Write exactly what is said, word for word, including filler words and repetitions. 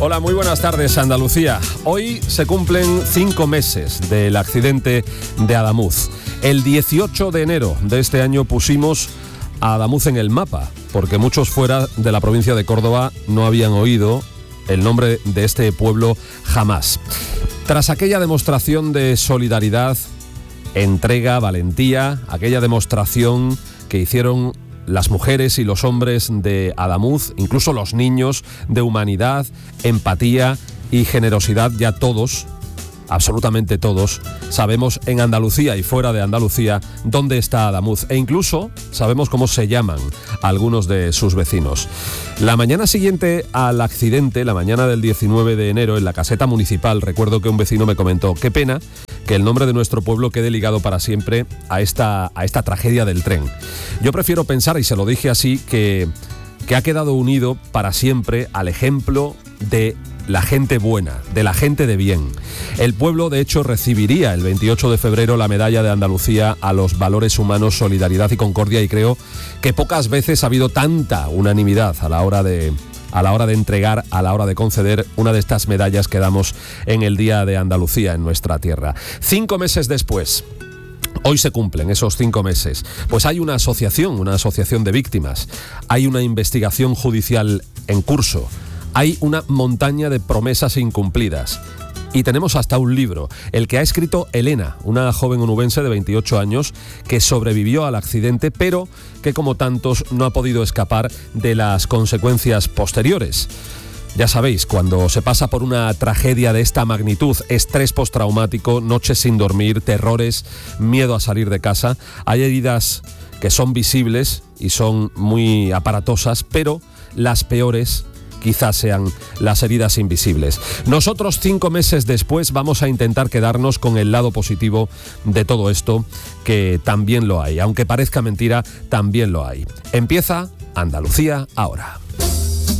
Hola, muy buenas tardes, Andalucía. Hoy se cumplen cinco meses del accidente de Adamuz. El dieciocho de enero de este año pusimos a Adamuz en el mapa, porque muchos fuera de la provincia de Córdoba no habían oído el nombre de este pueblo jamás. Tras aquella demostración de solidaridad, entrega, valentía, aquella demostración que hicieron las mujeres y los hombres de Adamuz, incluso los niños, de humanidad, empatía y generosidad, ya todos, absolutamente todos, sabemos en Andalucía y fuera de Andalucía dónde está Adamuz, e incluso sabemos cómo se llaman algunos de sus vecinos. La mañana siguiente al accidente, la mañana del diecinueve de enero, en la caseta municipal, recuerdo que un vecino me comentó: qué pena que el nombre de nuestro pueblo quede ligado para siempre a esta, a esta tragedia del tren. Yo prefiero pensar, y se lo dije así, que, que ha quedado unido para siempre al ejemplo de la gente buena, de la gente de bien. El pueblo, de hecho, recibiría el veintiocho de febrero la medalla de Andalucía a los valores humanos, solidaridad y concordia, y creo que pocas veces ha habido tanta unanimidad a la hora de... a la hora de entregar, a la hora de conceder una de estas medallas que damos en el Día de Andalucía en nuestra tierra. Cinco meses después, hoy se cumplen esos cinco meses, pues hay una asociación, una asociación de víctimas, hay una investigación judicial en curso, hay una montaña de promesas incumplidas. Y tenemos hasta un libro, el que ha escrito Elena, una joven onubense de veintiocho años que sobrevivió al accidente, pero que, como tantos, no ha podido escapar de las consecuencias posteriores. Ya sabéis, cuando se pasa por una tragedia de esta magnitud, estrés postraumático, noches sin dormir, terrores, miedo a salir de casa, hay heridas que son visibles y son muy aparatosas, pero las peores quizás sean las heridas invisibles. Nosotros, cinco meses después, vamos a intentar quedarnos con el lado positivo de todo esto, que también lo hay. Aunque parezca mentira, también lo hay. Empieza Andalucía ahora.